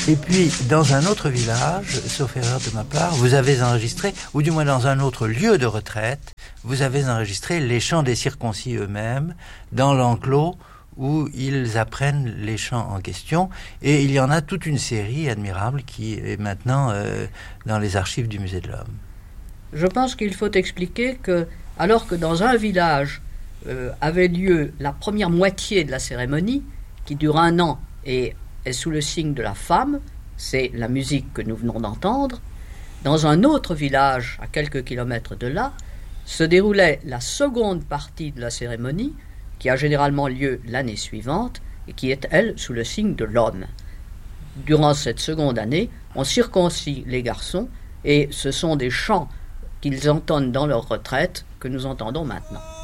Et puis, dans un autre village, sauf erreur de ma part, vous avez enregistré, ou du moins dans un autre lieu de retraite, vous avez enregistré les chants des circoncis eux-mêmes, dans l'enclos où ils apprennent les chants en question. Et il y en a toute une série admirable qui est maintenant dans les archives du Musée de l'Homme. Je pense qu'il faut expliquer que, alors que dans un village avait lieu la première moitié de la cérémonie, qui dure 1 an et est sous le signe de la femme, c'est la musique que nous venons d'entendre, dans un autre village, à quelques kilomètres de là, se déroulait la seconde partie de la cérémonie, qui a généralement lieu l'année suivante, et qui est, elle, sous le signe de l'homme. Durant cette seconde année, on circoncie les garçons, et ce sont des chants qu'ils entendent dans leur retraite que nous entendons maintenant.